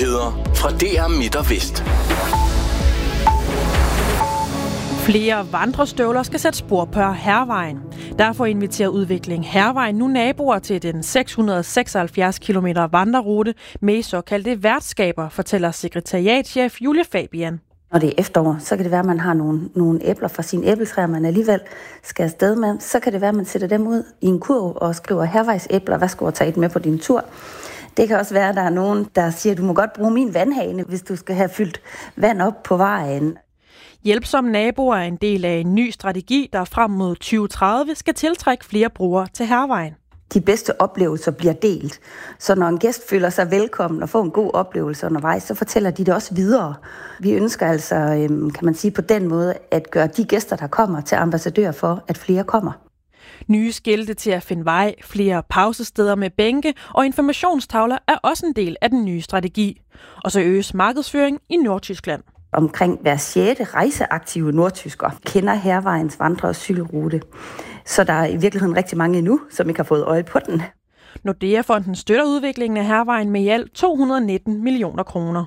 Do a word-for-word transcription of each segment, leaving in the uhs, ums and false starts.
Nyheder fra D R Midt og Vest. Flere vandrestøvler skal sætte spor på Hærvejen. Derfor inviterer Udvikling Hærvejen nu naboer til den seks hundrede seksoghalvfjerds kilometer vandrerute med såkaldte værtskaber, fortæller sekretariatschef Julie Fabian. Når det er efterår, så kan det være, at man har nogle, nogle æbler fra sine æbletræer, man alligevel skal afsted med. Så kan det være, at man sætter dem ud i en kurv og skriver Hærvejsæbler, hvad skal du tage et med på din tur? Det kan også være, at der er nogen, der siger, at du må godt bruge min vandhane, hvis du skal have fyldt vand op på vejen. Hjælpsomme naboer er en del af en ny strategi, der frem mod tyve tredive skal tiltrække flere brugere til Hærvejen. De bedste oplevelser bliver delt, så når en gæst føler sig velkommen og får en god oplevelse undervejs, så fortæller de det også videre. Vi ønsker altså, kan man sige på den måde, at gøre de gæster, der kommer, til ambassadører for, at flere kommer. Nye skilte til at finde vej, flere pausesteder med bænke og informationstavler er også en del af den nye strategi. Og så øges markedsføring i Nordtyskland. Omkring hver sjette rejseaktive nordtysker kender Hærvejens vandre- og cykelrute. Så der er i virkeligheden rigtig mange endnu, som ikke har fået øje på den. Nordea-fonden støtter udviklingen af Hærvejen med i alt to hundrede nitten millioner kroner.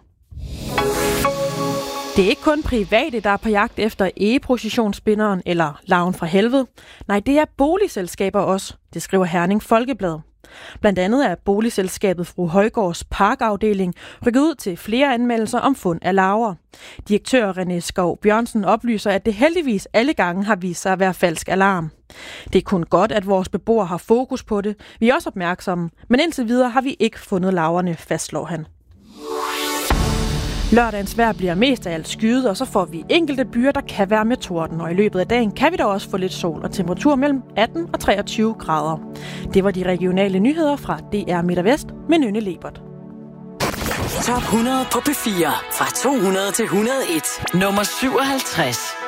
Det er ikke kun private, der er på jagt efter egeprocessionsspinderen eller larven fra helvede. Nej, det er boligselskaber også, det skriver Herning Folkeblad. Blandt andet er boligselskabet Fru Højgaards parkafdeling rykket ud til flere anmeldelser om fund af larver. Direktør René Skov Bjørnsen oplyser, at det heldigvis alle gange har vist sig at være falsk alarm. Det er kun godt, at vores beboere har fokus på det. Vi er også opmærksomme, men indtil videre har vi ikke fundet larverne, fastslår han. Lørdagens vejr bliver mest af alt skyet, og så får vi enkelte byer, der kan være med torden. Og i løbet af dagen kan vi da også få lidt sol og temperatur mellem atten og treogtyve grader. Det var de regionale nyheder fra D R Midt og Vest med Nynne Lebert. Top hundrede på P fire. Fra to hundrede til et hundrede og en. Nummer syvoghalvtreds.